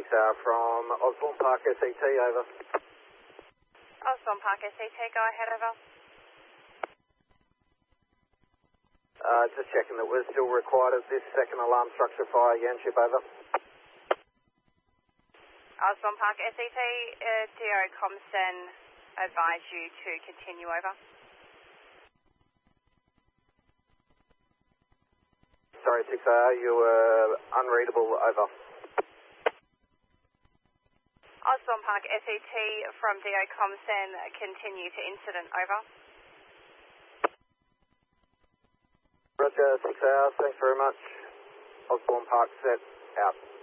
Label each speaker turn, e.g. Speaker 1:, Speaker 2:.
Speaker 1: 6R from Osborne Park SET, over.
Speaker 2: Osborne Park SET, go ahead, over.
Speaker 1: Just checking that we're still required as this second alarm structure fire, Yanship, over.
Speaker 2: Osborne Park SET, DO Comsen advise you to continue, over.
Speaker 1: Sorry, 6R, you were unreadable, over.
Speaker 2: Osborne Park SET from DO Comsen, continue to incident, over.
Speaker 1: Roger, 6R, thanks very much. Osborne Park set, out.